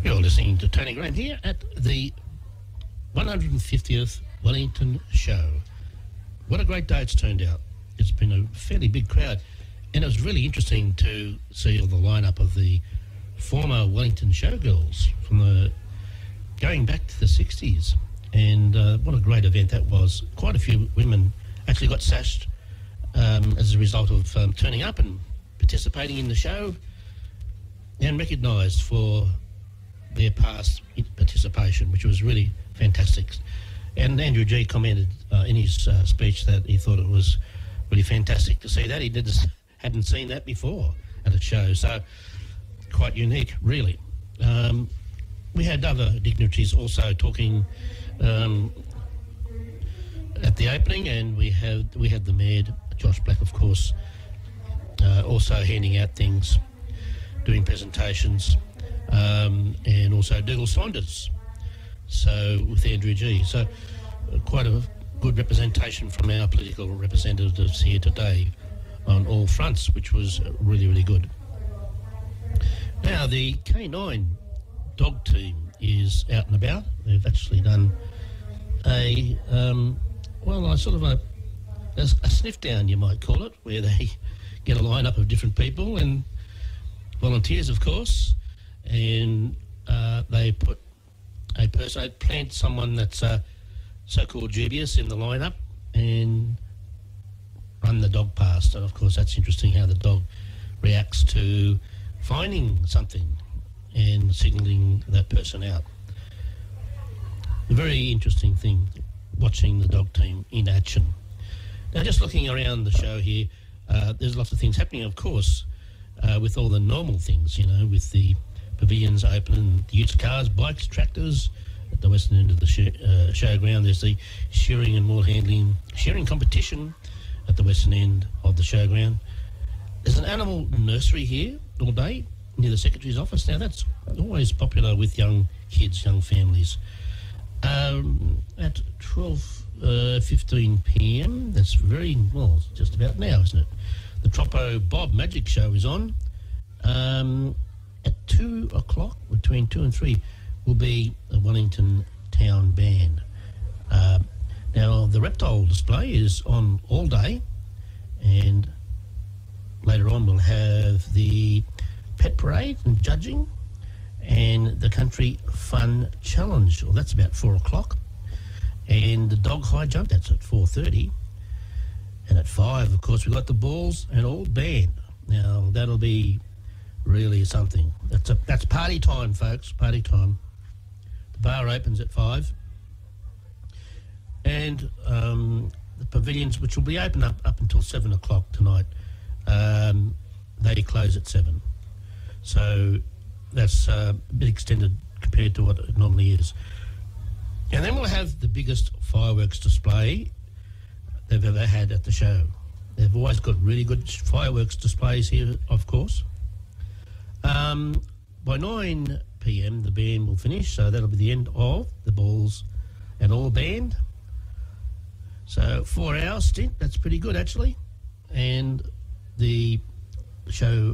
You're listening to Tony Graham here at the 150th Wellington Show. What a great day it's turned out. It's been a fairly big crowd, and it was really interesting to see all the lineup of the former Wellington showgirls from going back to the 60s. And what a great event that was. Quite a few women actually got sashed as a result of turning up and participating in the show and recognised for their past participation, which was really fantastic. And Andrew G commented in his speech that he thought it was really fantastic to see that. He hadn't seen that before at a show, so quite unique, really. We had other dignitaries also talking at the opening, and we had the Mayor, Josh Black, of course, also handing out things, doing presentations, and also Dougal Saunders, so with Andrew G. So quite a good representation from our political representatives here today on all fronts, which was really, really good. Now, the K9 dog team is out and about. They've actually done a sniff down, you might call it, where they get a lineup of different people and volunteers, of course, and they put plant someone that's so-called dubious in the lineup and run the dog past. And of course, that's interesting how the dog reacts to finding something and signalling that person out. A very interesting thing, watching the dog team in action. Now, just looking around the show here, there's lots of things happening, of course, with all the normal things, with the pavilions open and the used cars, bikes, tractors at the western end of the showground. There's the shearing and wool handling shearing competition at the western end of the showground. There's an animal nursery here all day near the Secretary's office. Now, that's always popular with young kids, young families. At 12:15 p.m, that's just about now, isn't it? The Troppo Bob Magic Show is on. At 2 o'clock, between 2 and 3, will be the Wellington Town Band. Now, the reptile display is on all day, and later on we'll have the pet parade and judging and the country fun challenge. Well, that's about 4 o'clock. And the dog high jump, that's at 4:30. And at 5, of course, we've got the balls and all band. Now, that'll be really something. That's party time, folks, party time. The bar opens at 5. And the pavilions, which will be open up until 7 o'clock tonight, they close at 7. So that's a bit extended compared to what it normally is. And then we'll have the biggest fireworks display they've ever had at the show. They've always got really good fireworks displays here, of course. By 9 p.m, the band will finish, so that'll be the end of the balls and all band. So 4-hour stint, that's pretty good, actually. And the show,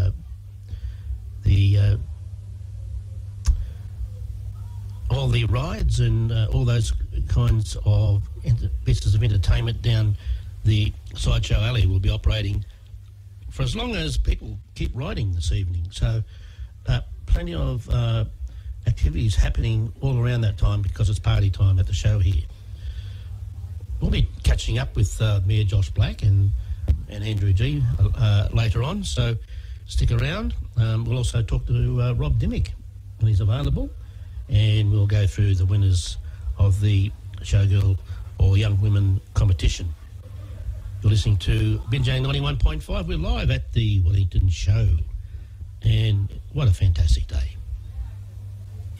all the rides and all those kinds of pieces of entertainment down the Sideshow Alley will be operating for as long as people keep riding this evening. So plenty of activities happening all around that time because it's party time at the show here. We'll be catching up with Mayor Josh Black and Andrew G later on, so stick around. We'll also talk to Rob Dimmick when he's available, and we'll go through the winners of the Showgirl or Young Women competition. You're listening to Binjay 91.5. We're live at the Wellington Show, and what a fantastic day.